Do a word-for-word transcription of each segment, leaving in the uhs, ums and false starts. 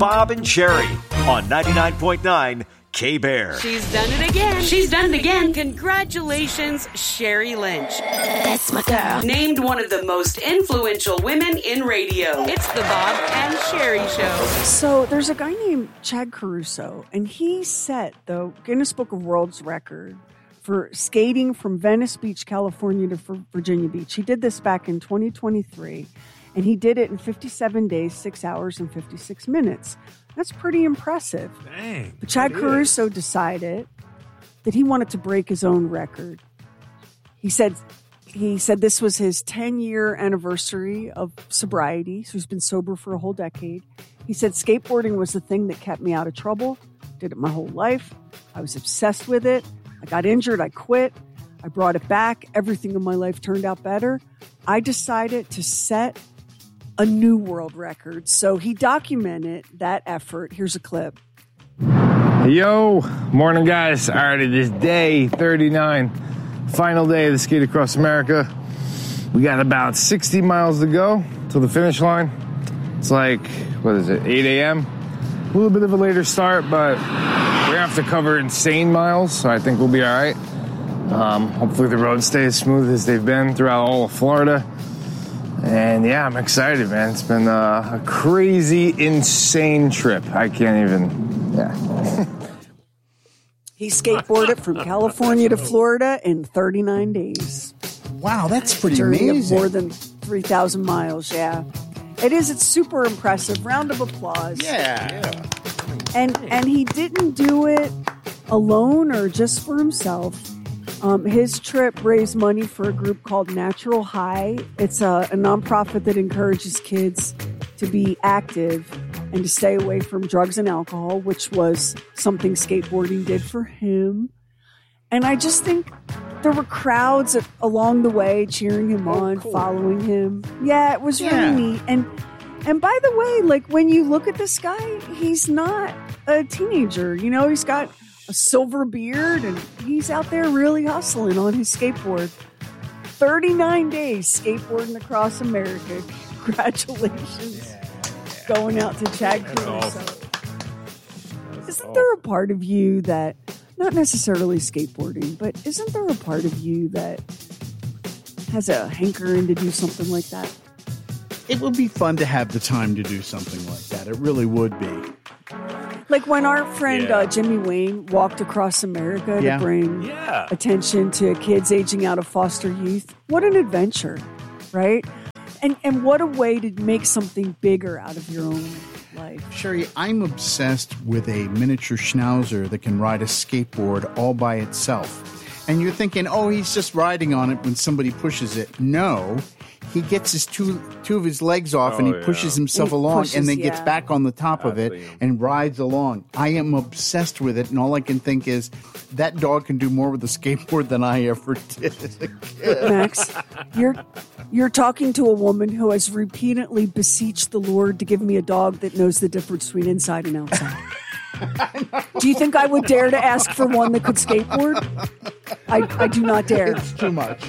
Bob and Sherry on ninety-nine point nine K-Bear. She's done it again. She's done it again. Congratulations, Sherry Lynch. That's my girl. Named one of the most influential women in radio. It's the Bob and Sherry Show. So there's a guy named Chad Caruso, and he set the Guinness Book of World's Record for skating from Venice Beach, California to Virginia Beach. He did this back in twenty twenty-three, and he did it in fifty-seven days, six hours, and fifty-six minutes. That's pretty impressive. Dang. But Chad Caruso decided that he wanted to break his own record. He said he said this was his ten-year anniversary of sobriety, so he's been sober for a whole decade. He said skateboarding was the thing that kept me out of trouble. Did it my whole life. I was obsessed with it. I got injured. I quit. I brought it back. Everything in my life turned out better. I decided to set a new world record. So he documented that effort. Here's a clip. Yo, morning guys. All right, it is day thirty-nine, final day of the Skate Across America. We got about sixty miles to go to the finish line. It's like, what is it, eight a.m.? A little bit of a later start, but we're gonna have to cover insane miles, so I think we'll be all right. Um, hopefully the road stays smooth as they've been throughout all of Florida. And yeah, I'm excited, man. It's been uh, a crazy, insane trip. I can't even, yeah. He skateboarded from California to Florida in thirty-nine days. Wow, that's pretty Journey amazing. Of more than three thousand miles, yeah. It is. It's super impressive. Round of applause. Yeah. Yeah. And and he didn't do it alone or just for himself. Um, his trip raised money for a group called Natural High. It's a, a nonprofit that encourages kids to be active and to stay away from drugs and alcohol, which was something skateboarding did for him. And I just think there were crowds along the way cheering him Oh, on, cool. following him. Yeah, it was Yeah. really neat. And and by the way, like when you look at this guy, he's not a teenager. You know, he's got a silver beard and he's out there really hustling on his skateboard. thirty-nine days skateboarding across America. Congratulations. Yeah. Going out to Chad That's Caruso. awesome. Isn't there a part of you that, not necessarily skateboarding, but isn't there a part of you that has a hankering to do something like that? It would be fun to have the time to do something like that. It really would be. Like when our friend Yeah. uh, Jimmy Wayne walked across America Yeah. to bring Yeah. attention to kids aging out of foster youth. What an adventure, right? And and what a way to make something bigger out of your own life. Sherry, I'm obsessed with a miniature schnauzer that can ride a skateboard all by itself. And you're thinking, oh, he's just riding on it when somebody pushes it. No. He gets his two two of his legs off Oh, and he yeah. pushes himself He along pushes, and then gets yeah. back on the top of it I've seen him. and rides along. I am obsessed with it, and all I can think is that dog can do more with a skateboard than I ever did as a kid. Max, you're you're talking to a woman who has repeatedly beseeched the Lord to give me a dog that knows the difference between inside and outside. Do you think I would dare to ask for one that could skateboard? I, I do not dare. It's too much.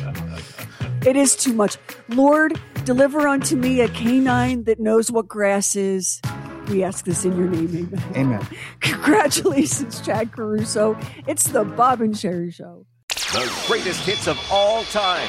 It is too much. Lord, deliver unto me a canine that knows what grass is. We ask this in your name, amen. Amen. Congratulations, Chad Caruso. It's the Bob and Sherry Show. The greatest hits of all time.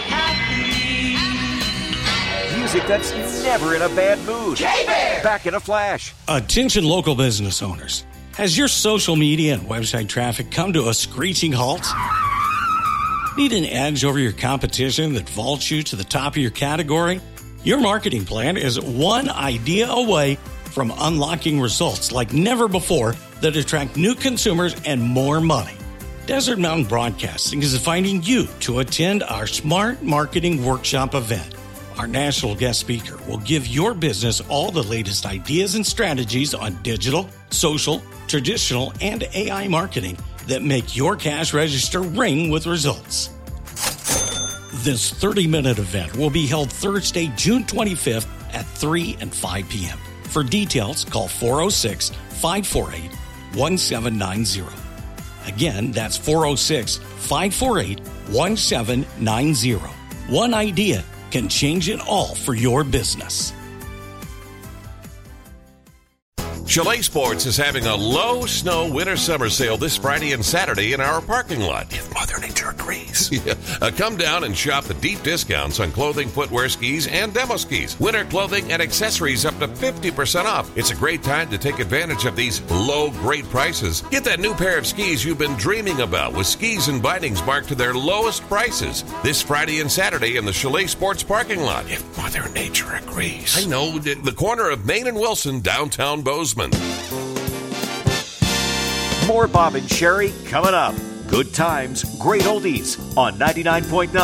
Music that's never in a bad mood. Back in a flash. Attention local business owners. Has your social media and website traffic come to a screeching halt? Need an edge over your competition that vaults you to the top of your category? Your marketing plan is one idea away from unlocking results like never before that attract new consumers and more money. Desert Mountain Broadcasting is inviting you to attend our Smart Marketing Workshop event. Our national guest speaker will give your business all the latest ideas and strategies on digital, social, traditional, and A I marketing that make your cash register ring with results. This thirty-minute event will be held Thursday, June twenty-fifth at three and five p.m. For details, call four oh six, five four eight, one seven nine zero. Again, that's four oh six, five four eight, one seven nine zero. One idea can change it all for your business. Chalet Sports is having a low snow winter summer sale this Friday and Saturday in our parking lot. If Mother Nature agrees. Yeah. Uh, come down and shop the deep discounts on clothing, footwear, skis, and demo skis. Winter clothing and accessories up to fifty percent off. It's a great time to take advantage of these low, great prices. Get that new pair of skis you've been dreaming about with skis and bindings marked to their lowest prices this Friday and Saturday in the Chalet Sports parking lot. If Mother Nature agrees. I know, the, the corner of Main and Wilson, downtown Bozeman. More Bob and Sherry coming up. Good times, great oldies on ninety-nine point nine